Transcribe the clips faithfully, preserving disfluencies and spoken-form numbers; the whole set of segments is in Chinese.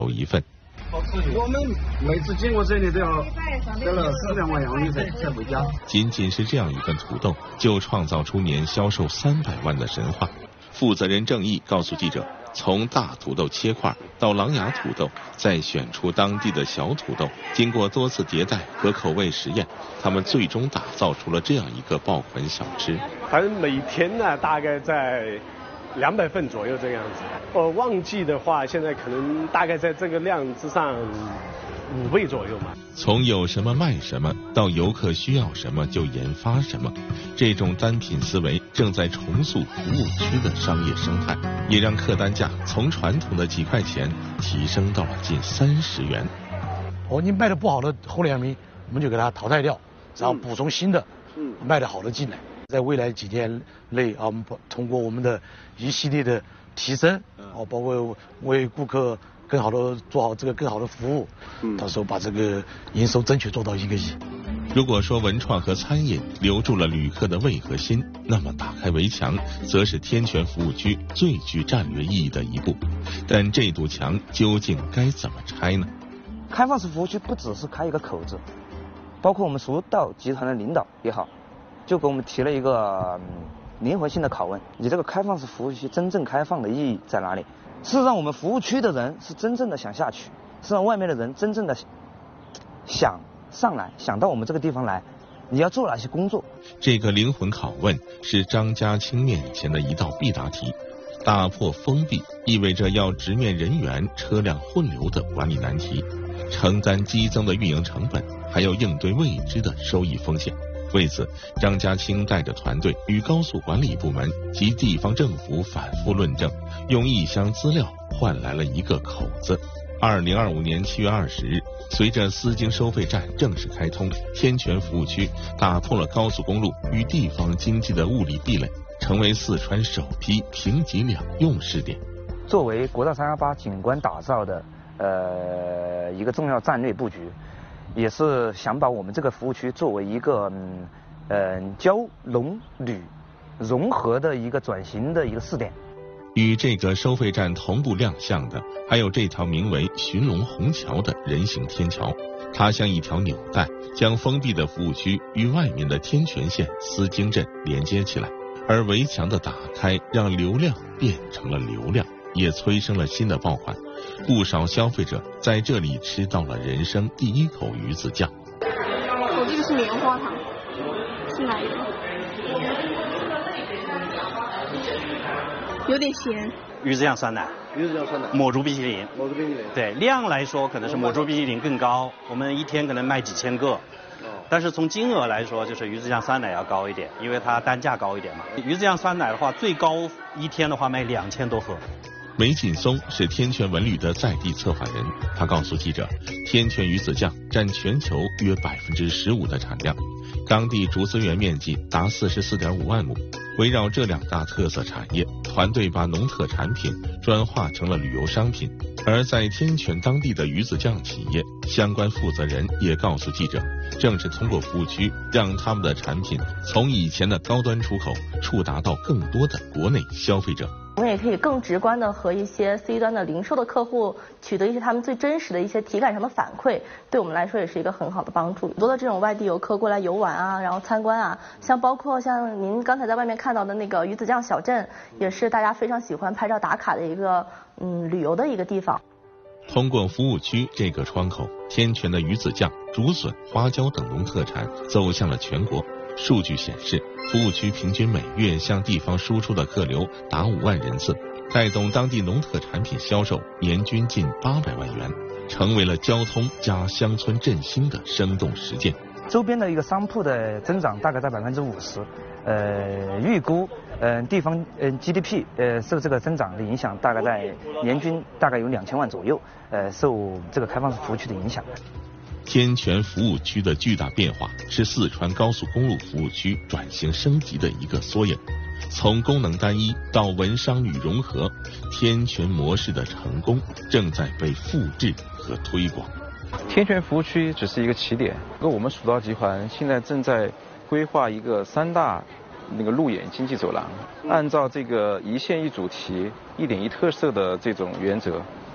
有一份。 我们每次经过这里都要得了四两万洋芋才才回家。 仅仅是这样一份土豆，就创造出年销售三百万的神话。负责人郑毅告诉记者，从大土豆切块到狼牙土豆，再选出当地的小土豆，经过多次迭代和口味实验，他们最终打造出了这样一个爆款小吃。 反正每天呢，大概在两百份左右这样子。呃，旺季的话，现在可能大概在这个量之上五倍左右嘛。 从有什么卖什么到游客需要什么就研发什么，这种单品思维正在重塑服务区的商业生态，也让客单价从传统的几块钱提升到了近三十元。 哦，你卖的不好的红脸米，我们就给它淘汰掉，然后补充新的，嗯，卖的好的进来。在未来几天内啊，我们通过我们的一系列的提升，哦，包括为顾客更好的做好这个更好的服务，嗯，到时候把这个营收争取做到一个亿。 如果说文创和餐饮留住了旅客的胃和心，那么打开围墙则是天泉服务区最具战略意义的一步。但这堵墙究竟该怎么拆呢？ 开放式服务区不只是开一个口子，包括我们蜀道集团的领导也好，就给我们提了一个、嗯、灵魂性的拷问：你这个开放式服务区真正开放的意义在哪里？是让我们服务区的人是真正的想下去，是让外面的人真正的想上来，想到我们这个地方来，你要做哪些工作？ 这个灵魂拷问是张家清面前的一道必答题。打破封闭意味着要直面人员、车辆混流的管理难题，承担激增的运营成本，还要应对未知的收益风险。为此，张家清带着团队与高速管理部门及地方政府反复论证，用一箱资料换来了一个口子。二零二五年七月二十日，随着丝经收费站正式开通，天泉服务区打破了高速公路与地方经济的物理壁垒，成为四川首批平级两用试点。 作为国道三一八景观打造的呃一个重要战略布局，也是想把我们这个服务区作为一个嗯呃交农旅融合的一个转型的一个试点。 与这个收费站同步亮相的，还有这条名为寻龙虹桥的人行天桥。它像一条纽带，将封闭的服务区与外面的天泉县丝经镇连接起来。而围墙的打开，让流量变成了流量，也催生了新的爆款。不少消费者在这里吃到了人生第一口鱼子酱。 我这个是棉花糖，是哪一个？有点咸。 鱼子酱酸奶， 鱼子酱酸奶， 抹珠冰淇淋， 抹珠冰淇淋。 对，量来说可能是抹珠冰淇淋更高，我们一天可能卖几千个。但是从金额来说，就是鱼子酱酸奶要高一点，因为它单价高一点嘛。鱼子酱酸奶的话，最高一天的话卖两千多盒。 梅锦松是天泉文旅的在地策划人，他告诉记者，天泉鱼子酱占全球约百分之十五的产量，当地竹荪园面积达四十四点五万亩。围绕这两大特色产业，团队把农特产品转化成了旅游商品。而在天泉当地的鱼子酱企业相关负责人也告诉记者，正是通过服务区，让他们的产品从以前的高端出口触达到更多的国内消费者。 我们也可以更直观的和一些 C 端的零售的客户取得一些他们最真实的一些体感上的反馈，对我们来说也是一个很好的帮助。很多的这种外地游客过来游玩啊，然后参观啊，像包括像您刚才在外面看到的那个鱼子酱小镇，也是大家非常喜欢拍照打卡的一个嗯旅游的一个地方。 通过服务区这个窗口，天泉的鱼子酱、竹笋、花椒等农特产走向了全国。数据显示，服务区平均每月向地方输出的客流达五万人次，带动当地农特产品销售年均近八百万元，成为了交通加乡村振兴的生动实践。 周边的一个商铺的增长大概在百分之五十，呃，预估呃地方呃 G D P 呃受这个增长的影响，大概在年均大概有两千万左右，呃受这个开放式服务区的影响。 天泉服务区的巨大变化是四川高速公路服务区转型升级的一个缩影。从功能单一到文商旅融合，天泉模式的成功正在被复制和推广。 天泉服务区只是一个起点，那我们蜀道集团现在正在规划一个三大那个路演经济走廊，按照这个一线一主题、一点一特色的这种原则，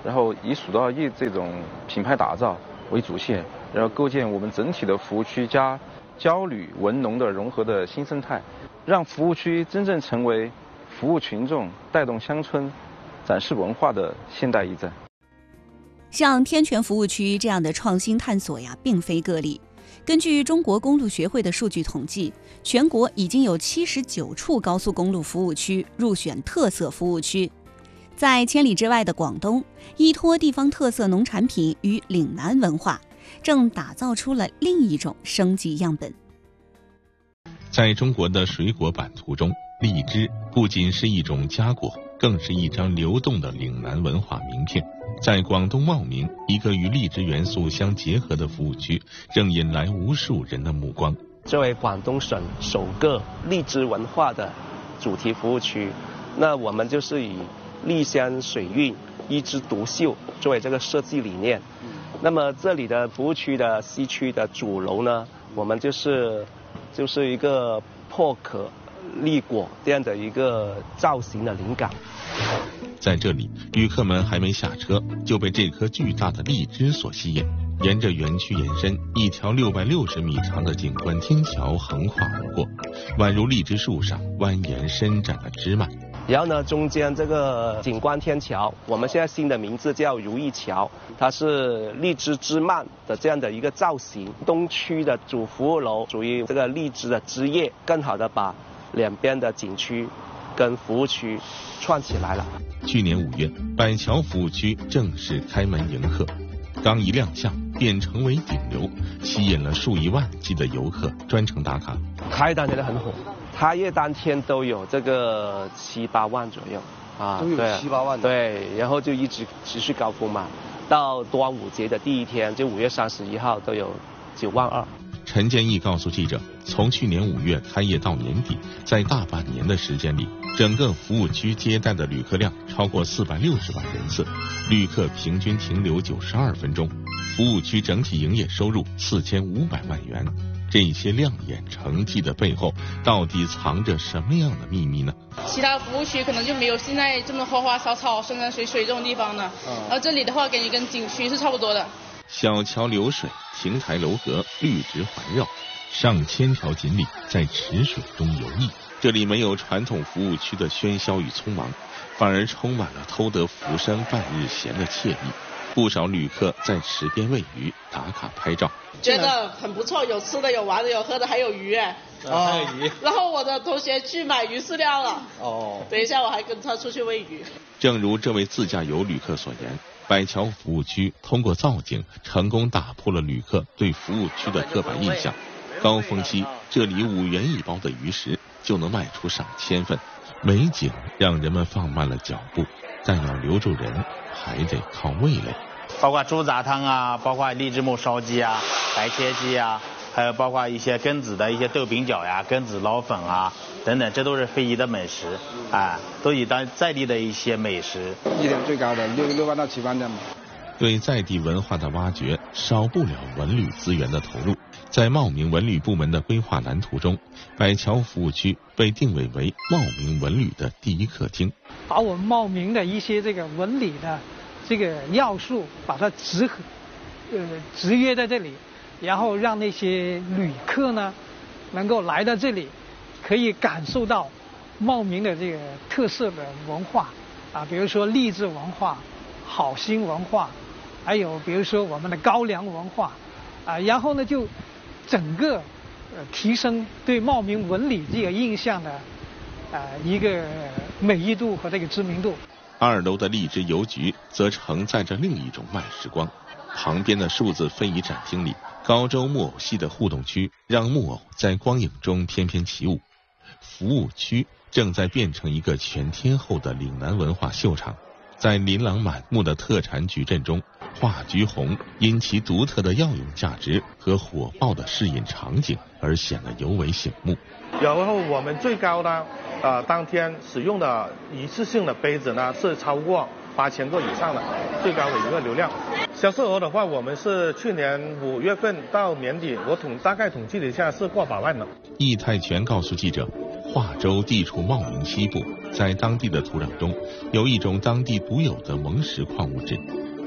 然后以蜀道义这种品牌打造为主线，然后构建我们整体的服务区加郊旅文农的融合的新生态，让服务区真正成为服务群众、带动乡村、展示文化的现代驿站。 像天泉服务区这样的创新探索呀，并非个例。根据中国公路协会的数据统计，全国已经有七十九处高速公路服务区入选特色服务区。在千里之外的广东，依托地方特色农产品与岭南文化，正打造出了另一种升级样本。 在中国的水果版图中，荔枝不仅是一种佳果，更是一张流动的岭南文化名片。在广东茂名，一个与荔枝元素相结合的服务区，正引来无数人的目光。 作为广东省首个荔枝文化的主题服务区，那我们就是以荔香水韵、一枝独秀作为这个设计理念。那么这里的服务区的西区的主楼呢，我们就是就是一个破壳荔果这样的一个造型的灵感。 在这里，旅客们还没下车，就被这颗巨大的荔枝所吸引。沿着园区延伸，一条六百六十米长的景观天桥横跨而过，宛如荔枝树上蜿蜒伸展的枝蔓。 然后呢，中间这个景观天桥，我们现在新的名字叫如意桥，它是荔枝枝蔓的这样的一个造型。东区的主服务楼属于这个荔枝的枝叶，更好的把两边的景区跟服务区串起来了。 去年五月，板桥服务区正式开门迎客，刚一亮相便成为顶流，吸引了数以万计的游客专程打卡。 开单真的很火，开业当天都有这个七八万左右啊， 都有七八万。 对，然后就一直持续高峰嘛，到端午节的第一天，就五月三十一号都有九万二。 陈建义告诉记者，从去年五月开业到年底，在大半年的时间里，整个服务区接待的旅客量超过四百六十万人次，旅客平均停留九十二分钟，服务区整体营业收入四千五百万元。这些亮眼成绩的背后，到底藏着什么样的秘密呢？ 其他服务区可能就没有现在这么花花草草、山山水水这种地方呢，嗯、而这里的话，感觉跟景区是差不多的。 小桥流水，亭台楼阁，绿植环绕，上千条锦鲤在池水中游弋。这里没有传统服务区的喧嚣与匆忙，反而充满了偷得浮山半日闲的惬意。不少旅客在池边喂鱼、打卡拍照， 觉得很不错，有吃的、有玩的、有喝的，还有鱼哎。 哦，还有鱼。 然后我的同学去买鱼饲料了。哦。等一下我还跟他出去喂鱼。 正如这位自驾游旅客所言，板桥服务区通过造景成功打破了旅客对服务区的刻板印象。高峰期，这里五元一包的鱼食就能卖出上千份，美景让人们放慢了脚步，但要留住人，还得靠味蕾。 包括猪杂汤啊，包括荔枝木烧鸡啊、白切鸡啊，还有包括一些根子的一些豆饼饺呀、根子捞粉啊等等，这都是非遗的美食啊，都以当在地的一些美食。 一年最高的六六万到七万这样。 对在地文化的挖掘，少不了文旅资源的投入。在茂名文旅部门的规划蓝图中，板桥服务区被定位为茂名文旅的第一客厅， 把我们茂名的一些这个文旅的这个要素，把它集合，呃，集约在这里，然后让那些旅客呢，能够来到这里，可以感受到茂名的这个特色的文化啊，比如说荔枝文化、好心文化，还有比如说我们的高粱文化啊，然后呢就整个呃提升对茂名文旅这个印象的啊、呃、一个美誉度和这个知名度。 二楼的荔枝邮局则承载着另一种慢时光，旁边的数字非遗展厅里，高州木偶戏的互动区让木偶在光影中翩翩起舞。服务区正在变成一个全天候的岭南文化秀场。在琳琅满目的特产矩阵中，画菊红因其独特的药用价值和火爆的试饮场景而显得尤为醒目。 然后我们最高的呃当天使用的一次性的杯子呢是超过八千个以上的最高的一个流量。销售额的话，我们是去年五月份到年底，我统大概统计了一下是过百万了。 易泰全告诉记者，化州地处茂名西部，在当地的土壤中有一种当地独有的甍石矿物质，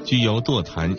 具有座谈、